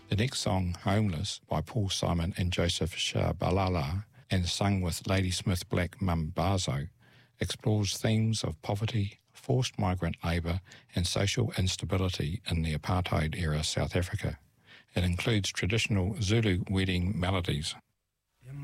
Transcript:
The next song, Homeless, by Paul Simon and Joseph Shabalala, and sung with Ladysmith Black Mambazo, explores themes of poverty, forced migrant labour and social instability in the apartheid-era South Africa. It includes traditional Zulu wedding melodies.